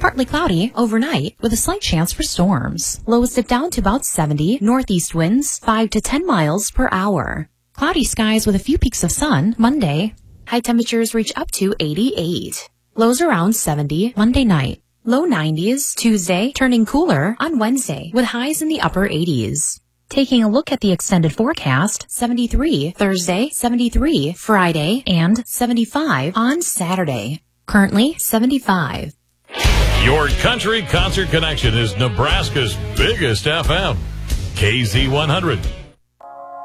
Partly cloudy overnight with a slight chance for storms. Lows dip down to about 70, northeast winds 5 to 10 miles per hour. Cloudy skies with a few peaks of sun Monday. High temperatures reach up to 88. Lows around 70 Monday night. Low 90s Tuesday, turning cooler on Wednesday with highs in the upper 80s. Taking a look at the extended forecast, 73 Thursday, 73 Friday, and 75 on Saturday. Currently 75. Your Country Concert Connection is Nebraska's biggest FM. KZ100.